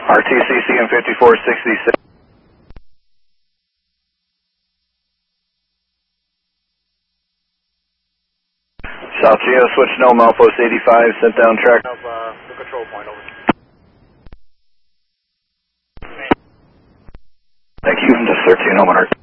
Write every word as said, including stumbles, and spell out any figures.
R T C C M fifty-four sixty-six. South Geo, switch no, Malpost eighty-five, sent down track. Of uh, the control point, over. Thank you, just thirteen, oh one.